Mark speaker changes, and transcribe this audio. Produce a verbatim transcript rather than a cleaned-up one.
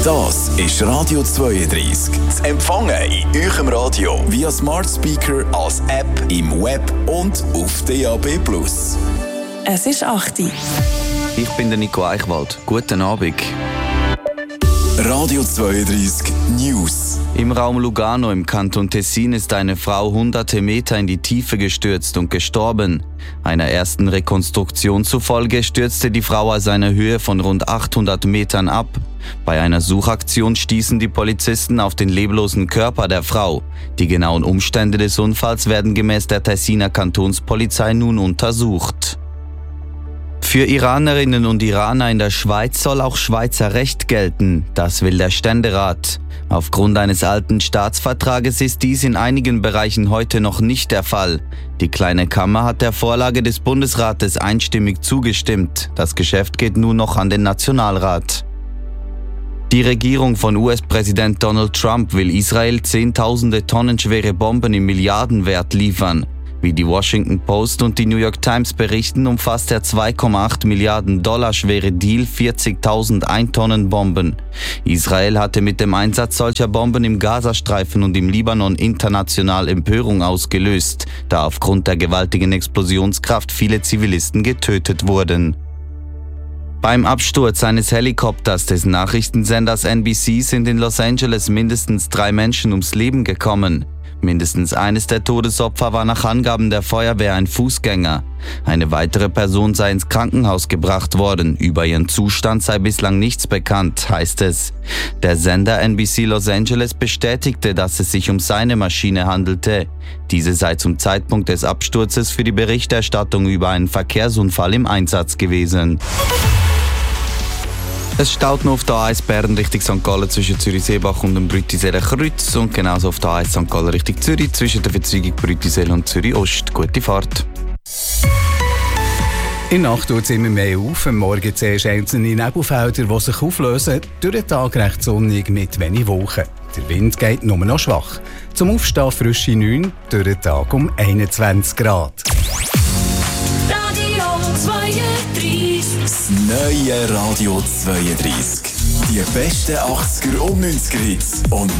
Speaker 1: Das ist Radio zweiunddreißig. Zu empfangen in eurem Radio via Smart Speaker, als App, im Web und auf D A B plus.
Speaker 2: Es ist acht Uhr.
Speaker 3: Ich bin der Nico Eichwald. Guten Abend.
Speaker 1: Radio zweiunddreißig News.
Speaker 3: Im Raum Lugano im Kanton Tessin ist eine Frau hunderte Meter in die Tiefe gestürzt und gestorben. Einer ersten Rekonstruktion zufolge stürzte die Frau aus einer Höhe von rund achthundert Metern ab. Bei einer Suchaktion stießen die Polizisten auf den leblosen Körper der Frau. Die genauen Umstände des Unfalls werden gemäß der Tessiner Kantonspolizei nun untersucht. Für Iranerinnen und Iraner in der Schweiz soll auch Schweizer Recht gelten. Das will der Ständerat. Aufgrund eines alten Staatsvertrages ist dies in einigen Bereichen heute noch nicht der Fall. Die Kleine Kammer hat der Vorlage des Bundesrates einstimmig zugestimmt. Das Geschäft geht nun noch an den Nationalrat. Die Regierung von U S-Präsident Donald Trump will Israel zehntausende Tonnen schwere Bomben im Milliardenwert liefern. Wie die Washington Post und die New York Times berichten, umfasst der zwei Komma acht Milliarden Dollar schwere Deal vierzigtausend Ein-Tonnen-Bomben. Israel hatte mit dem Einsatz solcher Bomben im Gazastreifen und im Libanon international Empörung ausgelöst, da aufgrund der gewaltigen Explosionskraft viele Zivilisten getötet wurden. Beim Absturz eines Helikopters des Nachrichtensenders N B C sind in Los Angeles mindestens drei Menschen ums Leben gekommen. Mindestens eines der Todesopfer war nach Angaben der Feuerwehr ein Fußgänger. Eine weitere Person sei ins Krankenhaus gebracht worden. Über ihren Zustand sei bislang nichts bekannt, heißt es. Der Sender N B C Los Angeles bestätigte, dass es sich um seine Maschine handelte. Diese sei zum Zeitpunkt des Absturzes für die Berichterstattung über einen Verkehrsunfall im Einsatz gewesen. Es staut noch auf der A eins Bern Richtung Sankt Gallen zwischen Zürichseebach und dem Brütiseler Kreuz und genauso auf der A eins Sankt Gallen Richtung Zürich zwischen der Verzweigung Brütisel und Zürich Ost. Gute Fahrt.
Speaker 4: In der Nacht tut es immer mehr auf. Am Morgen zuerst einzelne Nebelfelder, die sich auflösen. Durch den Tag recht sonnig mit wenig Wolken. Der Wind geht nur noch schwach. Zum Aufstehen frische neun, durch den Tag um einundzwanzig Grad.
Speaker 2: Radio zweiunddreißig.
Speaker 1: Das neue Radio zweiunddreißig. Die besten achtziger und neunziger Hits und